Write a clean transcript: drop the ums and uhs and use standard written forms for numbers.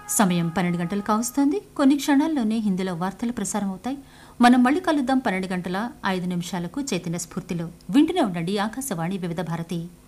సమయం 12 గంటలు కావస్తోంది. కొన్ని క్షణాల్లోనే హిందీలో వార్తలు ప్రసారం అవుతాయి. మనం మళ్ళీ కలుద్దాం 12 గంటల 5 నిమిషాలకు చైతన్య స్ఫూర్తిలో. వింటూనే ఉండండి ఆకాశవాణి వివిధ భారతి.